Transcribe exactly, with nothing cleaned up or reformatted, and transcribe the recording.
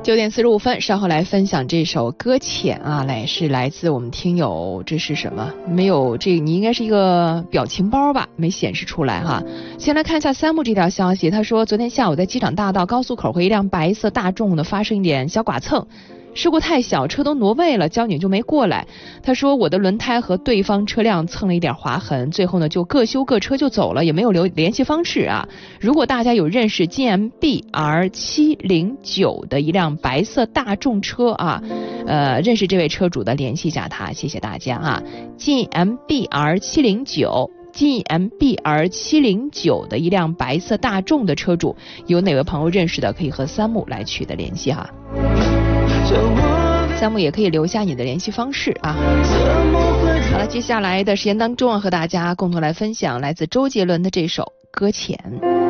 九点四十五分，稍后来分享这首《搁浅》啊，来是来自我们听友，这是什么？没有这，你应该是一个表情包吧？没显示出来哈。先来看一下三木这条消息，他说昨天下午在机场大道高速口和一辆白色大众呢发生一点小剐蹭。事故太小，车都挪位了，交警就没过来。他说我的轮胎和对方车辆蹭了一点划痕，最后呢就各修各车就走了，也没有留联系方式啊。如果大家有认识 G M B R 七零九 的一辆白色大众车啊，呃，认识这位车主的联系一下他，谢谢大家啊。G M B R 七零九。G M B R 七零九 的一辆白色大众的车主，有哪位朋友认识的，可以和三木来取得联系哈。三木也可以留下你的联系方式啊。好了，接下来的时间当中啊，和大家共同来分享来自周杰伦的这首《搁浅》。